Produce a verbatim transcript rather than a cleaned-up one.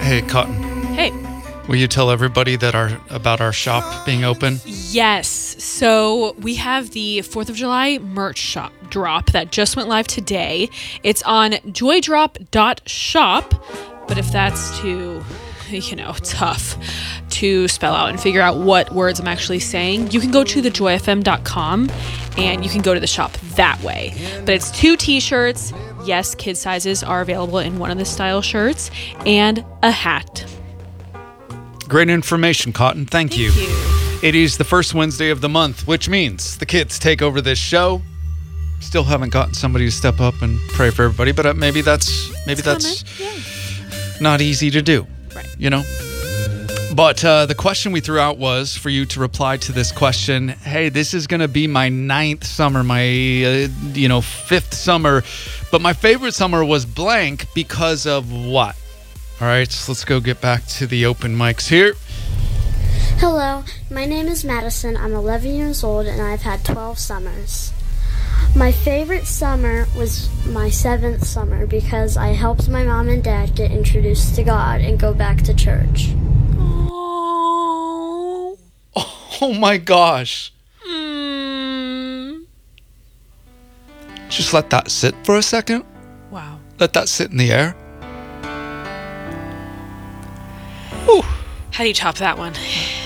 Hey, Cotton. Hey. Will you tell everybody that our about our shop being open? Yes. So we have the fourth of July merch shop drop that just went live today. It's on joy drop dot shop. But if that's too, you know, tough to spell out and figure out what words I'm actually saying, you can go to the joy f m dot com and you can go to the shop that way. But it's two t-shirts. Yes, kid sizes are available in one of the style shirts, and a hat. Great information, Cotton. Thank, Thank you. you. It is the first Wednesday of the month, which means the kids take over this show. Still haven't gotten somebody to step up and pray for everybody, but uh, maybe that's maybe It's that's yeah. not easy to do. Right. You know? But uh, the question we threw out was for you to reply to this question. Hey, this is going to be my ninth summer, my, uh, you know, fifth summer. But my favorite summer was blank because of what? All right, so let's go get back to the open mics here. Hello, my name is Madison. I'm eleven years old and I've had twelve summers. My favorite summer was my seventh summer because I helped my mom and dad get introduced to God and go back to church. Oh. Oh my gosh. Mm. Just let that sit for a second. Wow. Let that sit in the air. Whew. How do you top that one?